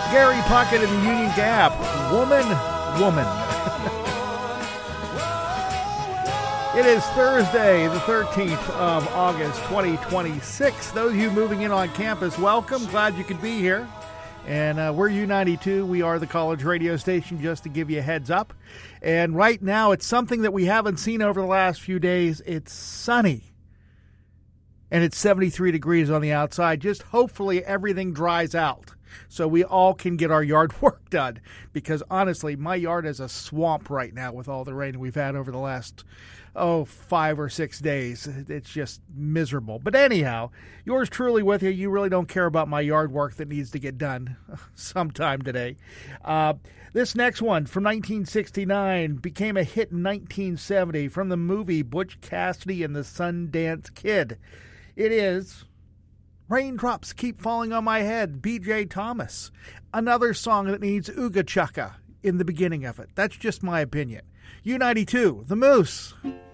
Gary Puckett in the Union Gap. Woman. It is Thursday, the 13th of August, 2026. Those of you moving in on campus, welcome. Glad you could be here. And we're U92. We are the college radio station, just to give you a heads up. And right now, it's something that we haven't seen over the last few days. It's sunny. And it's 73 degrees on the outside. Just hopefully everything dries out so we all can get our yard work done. Because honestly, my yard is a swamp right now with all the rain we've had over the last 5 or 6 days. It's just miserable. But anyhow, yours truly with you. You really don't care about my yard work that needs to get done sometime today. This next one from 1969 became a hit in 1970 from the movie Butch Cassidy and the Sundance Kid. It is Raindrops Keep Falling on My Head, B.J. Thomas. Another song that needs Ooga Chukka in the beginning of it. That's just my opinion. U92, The Moose.